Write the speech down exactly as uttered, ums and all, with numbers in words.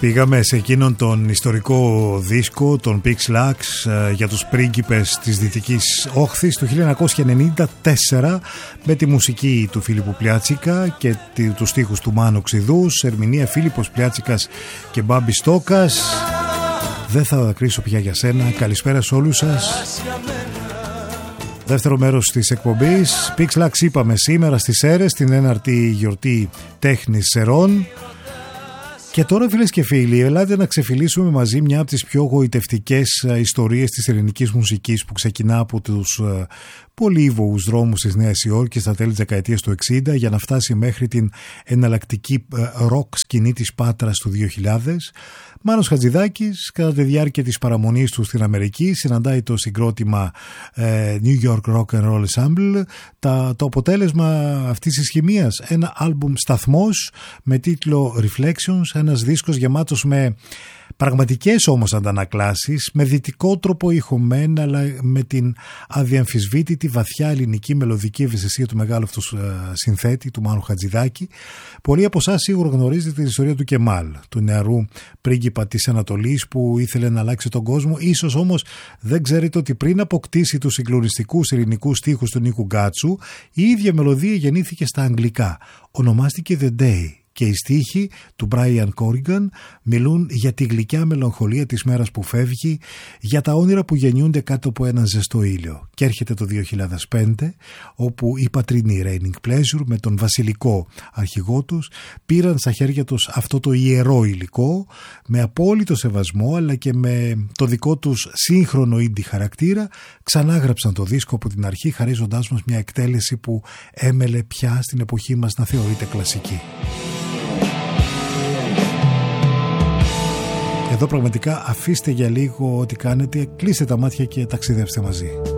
Πήγαμε σε εκείνον τον ιστορικό δίσκο, τον Pixlax, για τους πρίγκιπες της Δυτικής Όχθης του χίλια εννιακόσια ενενήντα τέσσερα, με τη μουσική του Φίλιππου Πλιάτσικα και τους στίχους του Μάνου Ξηδούς, ερμηνεία Φίλιππος Πλιάτσικας και Μπάμπη Στόκας. Δεν θα δακρύσω πια για σένα. Καλησπέρα σε όλους σας. Δεύτερο μέρος της εκπομπής. Pixlax είπαμε σήμερα στις Σέρρες, την έναρτη γιορτή τέχνης Σερών. Και τώρα, φίλες και φίλοι, ελάτε να ξεφυλίσουμε μαζί μια από τις πιο γοητευτικές ιστορίες της ελληνικής μουσικής, που ξεκινά από τους πολύβοους δρόμους της Νέας Υόρκης στα τέλη της δεκαετίας του εξήντα για να φτάσει μέχρι την εναλλακτική ροκ σκηνή της Πάτρας του δύο χιλιάδες. Μάνος Χατζηδάκης, κατά τη διάρκεια της παραμονής του στην Αμερική, συναντάει το συγκρότημα ε, New York Rock and Roll Ensemble. Τα, το αποτέλεσμα αυτής της χημείας, ένα άλμπουμ σταθμός με τίτλο Reflections, ένας δίσκος γεμάτος με πραγματικές όμως αντανακλάσεις, με δυτικό τρόπο ηχωμένα, αλλά με την αδιαμφισβήτητη βαθιά ελληνική μελωδική ευαισθησία του μεγάλου αυτού συνθέτη, του Μάνου Χατζηδάκη. Πολλοί από εσάς σίγουρα γνωρίζετε την ιστορία του Κεμάλ, του νεαρού πρίγκιπα της Ανατολής που ήθελε να αλλάξει τον κόσμο. Ίσως όμως δεν ξέρετε ότι πριν αποκτήσει τους συγκλονιστικούς ελληνικούς στίχους του Νίκου Γκάτσου, η ίδια μελωδία γεννήθηκε στα αγγλικά. Ονομάστηκε The Day. Και οι στίχοι του Brian Corrigan μιλούν για τη γλυκιά μελαγχολία της μέρας που φεύγει, για τα όνειρα που γεννιούνται κάτω από έναν ζεστό ήλιο. Και έρχεται το δύο χιλιάδες πέντε, όπου οι πατρινοί Raining Pleasure με τον βασιλικό αρχηγό τους πήραν στα χέρια τους αυτό το ιερό υλικό, με απόλυτο σεβασμό αλλά και με το δικό τους σύγχρονο indie χαρακτήρα, ξανάγραψαν το δίσκο από την αρχή, χαρίζοντάς μας μια εκτέλεση που έμελε πια στην εποχή μας να θεωρείται κλασική. Εδώ πραγματικά αφήστε για λίγο ό,τι κάνετε, κλείστε τα μάτια και ταξιδεύστε μαζί.